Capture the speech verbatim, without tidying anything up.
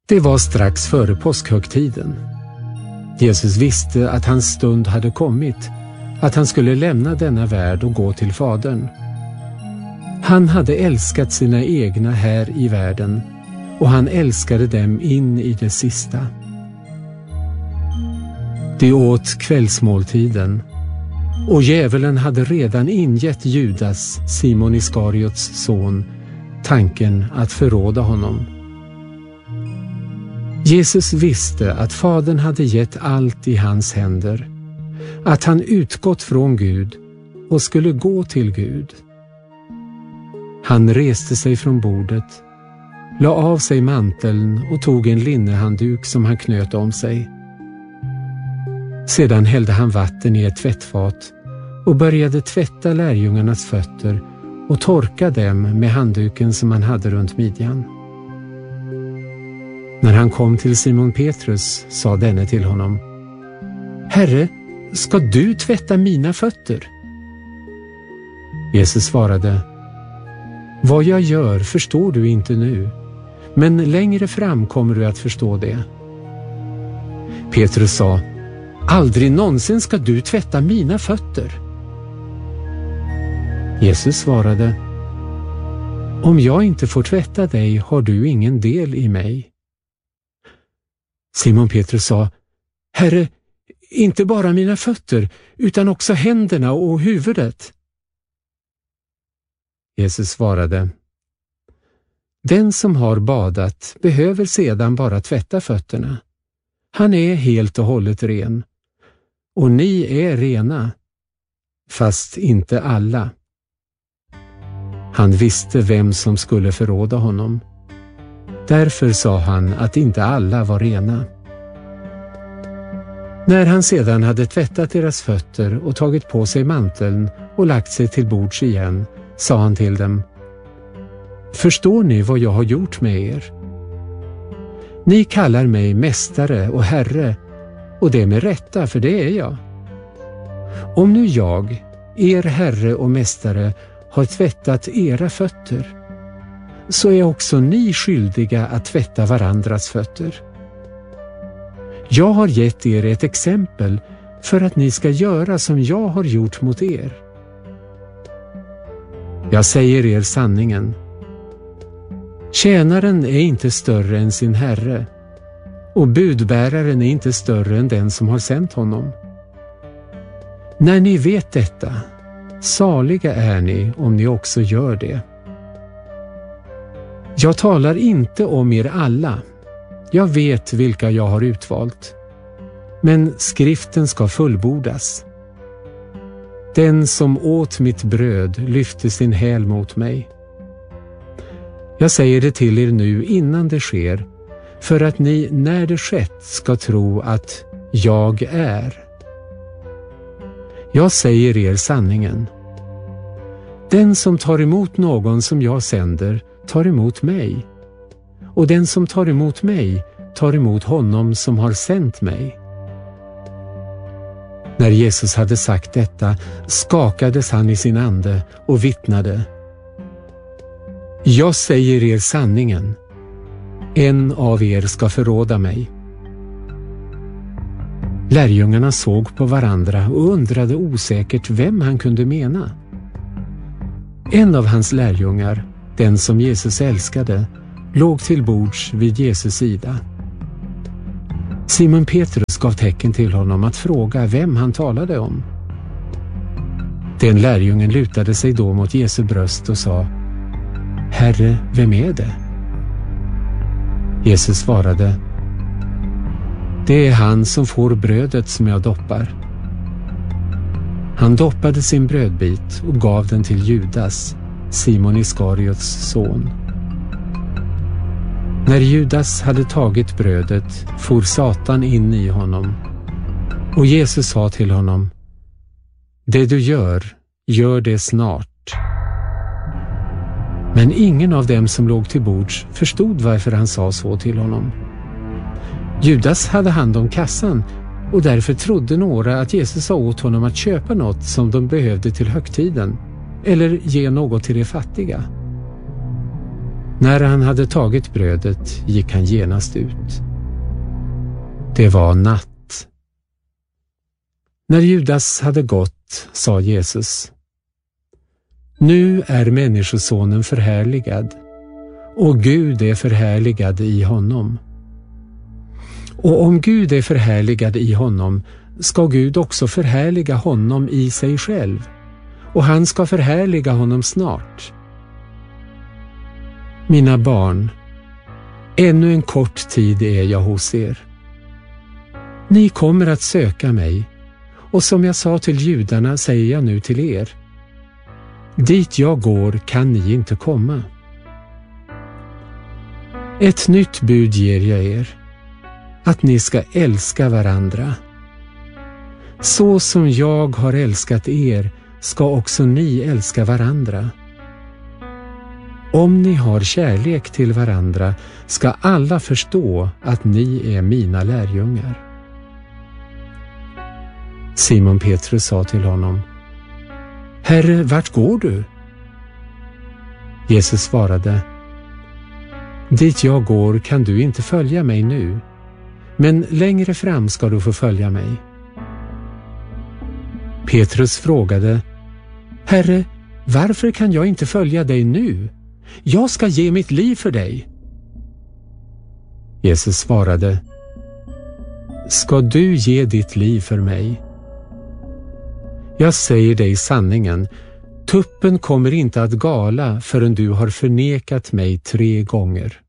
Det var strax före påskhögtiden. Jesus visste att hans stund hade kommit, att han skulle lämna denna värld och gå till Fadern. Han hade älskat sina egna här i världen och han älskade dem in i det sista. De åt kvällsmåltiden och djävulen hade redan ingett Judas, Simon Iskariots son, tanken att förråda honom. Jesus visste att Fadern hade gett allt i hans händer, att han utgått från Gud och skulle gå till Gud. Han reste sig från bordet, la av sig manteln och tog en linnehandduk som han knöt om sig. Sedan hällde han vatten i ett tvättfat och började tvätta lärjungarnas fötter och torka dem med handduken som han hade runt midjan. När han kom till Simon Petrus sa denne till honom: Herre, ska du tvätta mina fötter? Jesus svarade: Vad jag gör förstår du inte nu, men längre fram kommer du att förstå det. Petrus sa: Aldrig någonsin ska du tvätta mina fötter. Jesus svarade: Om jag inte får tvätta dig har du ingen del i mig. Simon Petrus sa: Herre, inte bara mina fötter, utan också händerna och huvudet. Jesus svarade: Den som har badat behöver sedan bara tvätta fötterna. Han är helt och hållet ren. Och ni är rena, fast inte alla. Han visste vem som skulle förråda honom. Därför sa han att inte alla var rena. När han sedan hade tvättat deras fötter och tagit på sig manteln och lagt sig till bords igen, sa han till dem: Förstår ni vad jag har gjort med er? Ni kallar mig mästare och herre, och det med rätta, för det är jag. Om nu jag, er herre och mästare, har tvättat era fötter, så är också ni skyldiga att tvätta varandras fötter. Jag har gett er ett exempel för att ni ska göra som jag har gjort mot er. Jag säger er sanningen. Tjänaren är inte större än sin herre, och budbäraren är inte större än den som har sänt honom. När ni vet detta, saliga är ni om ni också gör det. Jag talar inte om er alla. Jag vet vilka jag har utvalt. Men skriften ska fullbordas. Den som åt mitt bröd lyfte sin häl mot mig. Jag säger det till er nu innan det sker, för att ni när det skett ska tro att jag är. Jag säger er sanningen. Den som tar emot någon som jag sänder tar emot mig, och den som tar emot mig tar emot honom som har sänt mig. När Jesus hade sagt detta skakades han i sin ande och vittnade: Jag säger er sanningen. En av er ska förråda mig. Lärjungarna såg på varandra och undrade osäkert vem han kunde mena. En av hans lärjungar, den som Jesus älskade, låg till bords vid Jesus sida. Simon Petrus gav tecken till honom att fråga vem han talade om. Den lärjungen lutade sig då mot Jesu bröst och sa: Herre, vem är det? Jesus svarade: Det är han som får brödet som jag doppar. Han doppade sin brödbit och gav den till Judas, Simon Iskariots son. När Judas hade tagit brödet for Satan in i honom, och Jesus sa till honom: Det du gör, gör det snart. Men ingen av dem som låg till bords förstod varför han sa så till honom. Judas hade hand om kassan, och därför trodde några att Jesus sa åt honom att köpa något som de behövde till högtiden, eller ge något till de fattiga. När han hade tagit brödet gick han genast ut. Det var natt. När Judas hade gått sa Jesus: Nu är människosonen förhärligad, och Gud är förhärligad i honom. Och om Gud är förhärligad i honom, ska Gud också förhärliga honom i sig själv, och han ska förhärliga honom snart. Mina barn, ännu en kort tid är jag hos er. Ni kommer att söka mig, och som jag sa till judarna säger jag nu till er: dit jag går kan ni inte komma. Ett nytt bud ger jag er, att ni ska älska varandra. Så som jag har älskat er ska också ni älska varandra. Om ni har kärlek till varandra ska alla förstå att ni är mina lärjungar. Simon Petrus sa till honom: Herre, vart går du? Jesus svarade: dit jag går kan du inte följa mig nu, men längre fram ska du få följa mig. Petrus frågade: Herre, varför kan jag inte följa dig nu? Jag ska ge mitt liv för dig. Jesus svarade: ska du ge ditt liv för mig? Jag säger dig sanningen, tuppen kommer inte att gala förrän du har förnekat mig tre gånger.